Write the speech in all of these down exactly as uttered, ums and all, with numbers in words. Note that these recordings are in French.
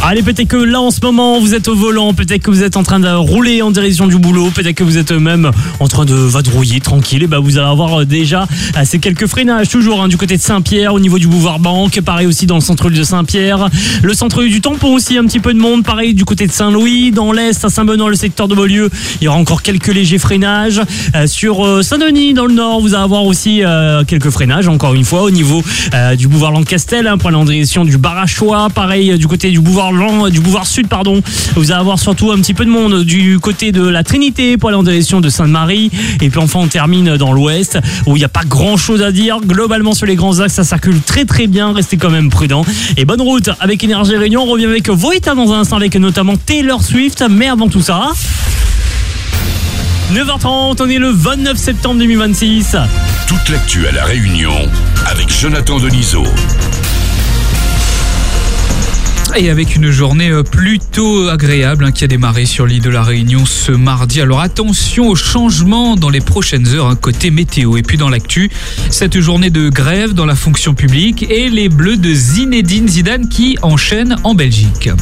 Allez, peut-être que là en ce moment vous êtes au volant, peut-être que vous êtes en train de rouler en direction du boulot, peut-être que vous êtes même en train de vadrouiller tranquille, et bah vous allez avoir déjà ces quelques freinages toujours hein, du côté de Saint-Pierre, au niveau du boulevard Banque, pareil aussi dans le centre-ville de Saint-Pierre, le centre-ville du Tampon aussi, un petit peu de monde, pareil du côté de Saint-Louis, dans l'Est à Saint-Benoît, le secteur de Beaulieu, il y aura encore quelques légers freinages, euh, sur euh, Saint-Denis dans le Nord, vous allez avoir aussi euh, quelques freinages encore une fois au niveau euh, du boulevard Lanquestel, hein, pour aller en direction du Barachois, pareil du côté du boulevard du boulevard Sud, pardon, vous allez avoir surtout un petit peu de monde du côté de la Trinité pour aller en direction de Sainte-Marie, et puis enfin on termine dans l'Ouest où il n'y a pas grand chose à dire globalement sur les grands axes, ça circule très très bien, restez quand même prudents et bonne route avec Énergie Réunion. On revient avec Voïta dans un instant avec notamment Taylor Swift, mais avant tout ça neuf heures trente, on est le vingt-neuf septembre deux mille vingt-six. Toute l'actu à La Réunion avec Jonathan Denisot. Et avec une journée plutôt agréable hein, qui a démarré sur l'île de la Réunion ce mardi. Alors attention aux changements dans les prochaines heures hein, côté météo. Et puis dans l'actu, cette journée de grève dans la fonction publique et les Bleus de Zinedine Zidane qui enchaînent en Belgique.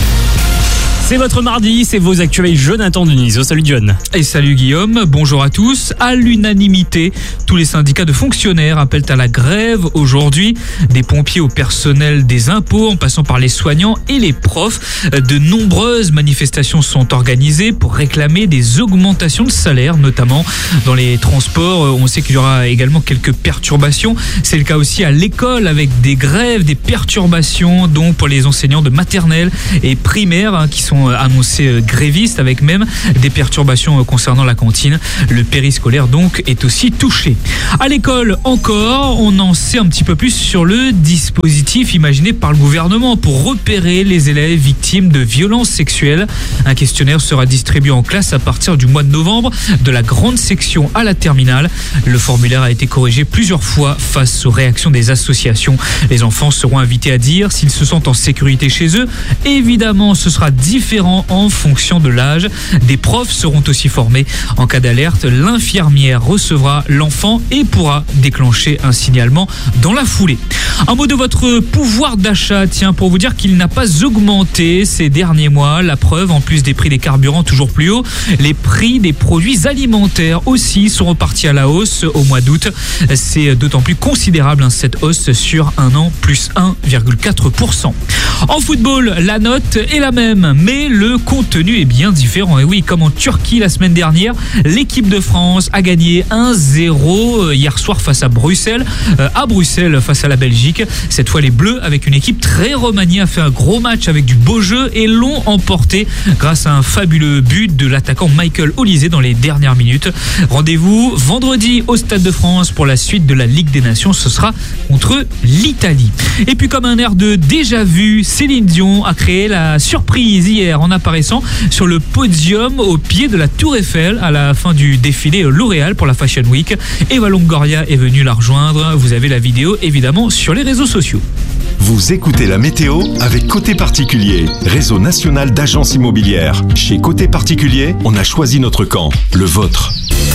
C'est votre mardi, c'est vos actuels Jonathan Denisot. Salut John. Et salut Guillaume, bonjour à tous. À l'unanimité, tous les syndicats de fonctionnaires appellent à la grève aujourd'hui. Des pompiers au personnel des impôts, en passant par les soignants et les profs. De nombreuses manifestations sont organisées pour réclamer des augmentations de salaire, notamment dans les transports. On sait qu'il y aura également quelques perturbations. C'est le cas aussi à l'école avec des grèves, des perturbations, donc pour les enseignants de maternelle et primaire hein, qui sont annoncés grévistes, avec même des perturbations concernant la cantine. Le périscolaire donc est aussi touché. À l'école encore, on en sait un petit peu plus sur le dispositif imaginé par le gouvernement pour repérer les élèves victimes de violences sexuelles. Un questionnaire sera distribué en classe à partir du mois de novembre, de la grande section à la terminale. Le formulaire a été corrigé plusieurs fois face aux réactions des associations. Les enfants seront invités à dire s'ils se sentent en sécurité chez eux. Évidemment, ce sera différent en fonction de l'âge. Des profs seront aussi formés. En cas d'alerte, l'infirmière recevra l'enfant et pourra déclencher un signalement dans la foulée. Un mot de votre pouvoir d'achat, tiens, pour vous dire qu'il n'a pas augmenté ces derniers mois. La preuve, en plus des prix des carburants toujours plus hauts, les prix des produits alimentaires aussi sont repartis à la hausse au mois d'août. C'est d'autant plus considérable hein, cette hausse sur un an, plus un virgule quatre pour cent. En football, la note est la même, mais le contenu est bien différent. Et oui, comme en Turquie la semaine dernière, l'équipe de France a gagné un zéro hier soir face à Bruxelles, euh, à Bruxelles face à la Belgique. Cette fois, les Bleus, avec une équipe très remaniée, a fait un gros match avec du beau jeu et l'ont emporté grâce à un fabuleux but de l'attaquant Michael Olise dans les dernières minutes. Rendez-vous vendredi au Stade de France pour la suite de la Ligue des Nations. Ce sera contre l'Italie. Et puis, comme un air de déjà-vu, Céline Dion a créé la surprise hier en apparaissant sur le podium au pied de la Tour Eiffel à la fin du défilé L'Oréal pour la Fashion Week. Eva Longoria est venue la rejoindre. Vous avez la vidéo évidemment sur les réseaux sociaux. Vous écoutez la météo avec Côté Particulier, réseau national d'agences immobilières. Chez Côté Particulier, on a choisi notre camp, le vôtre.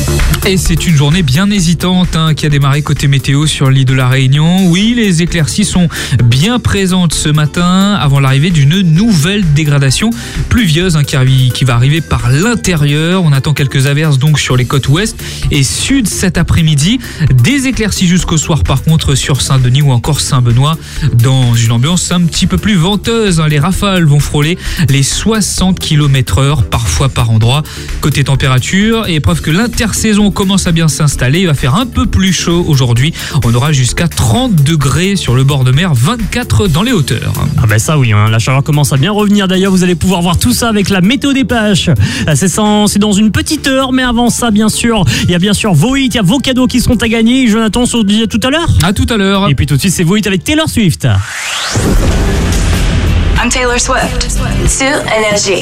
Et c'est une journée bien hésitante hein, qui a démarré côté météo sur l'île de la Réunion. Oui, les éclaircies sont bien présentes ce matin avant l'arrivée d'une nouvelle dégradation pluvieuse hein, qui, qui va arriver par l'intérieur. On attend quelques averses donc sur les côtes ouest et sud cet après-midi. Des éclaircies jusqu'au soir par contre sur Saint-Denis ou encore Saint-Benoît dans une ambiance un petit peu plus venteuse. Hein. Les rafales vont frôler les soixante kilomètres heure parfois par endroit. Côté température, et preuve que l'intersaison commence à bien s'installer, il va faire un peu plus chaud aujourd'hui. On aura jusqu'à trente degrés sur le bord de mer, vingt-quatre dans les hauteurs. Ah ben ça oui, hein, la chaleur commence à bien revenir. D'ailleurs, vous allez pouvoir voir tout ça avec la météo des plages. C'est, sans, c'est dans une petite heure, mais avant ça, bien sûr, il y a bien sûr vos hits, il y a vos cadeaux qui seront à gagner. Jonathan, on se dit à tout à l'heure. À tout à l'heure. Et puis tout de suite, c'est vos hits avec Taylor Swift. I'm Taylor Swift. Sur Énergie.